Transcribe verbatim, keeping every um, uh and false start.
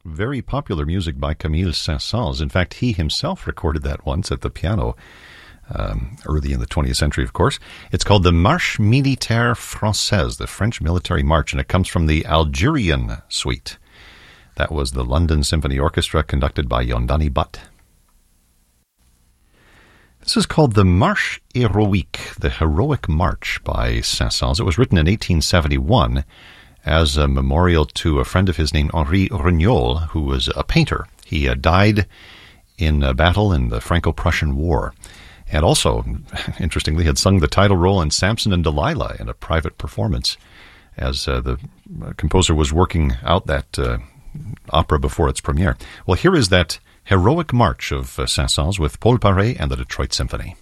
Very popular music by Camille Saint-Saëns. In fact, he himself recorded that once at the piano, um, early in the twentieth century, of course. It's called the Marche Militaire Française, the French Military March, and it comes from the Algerian Suite. That was the London Symphony Orchestra, conducted by Yondani Butt. This is called the Marche Héroïque, the Heroic March by Saint-Saëns. It was written in eighteen seventy-one as a memorial to a friend of his named Henri Regnault, who was a painter. He uh, died in a battle in the Franco-Prussian War, and also, interestingly, had sung the title role in Samson and Delilah in a private performance as uh, the composer was working out that uh, opera before its premiere. Well, here is that Heroic March of uh, Saint-Saëns with Paul Paré and the Detroit Symphony.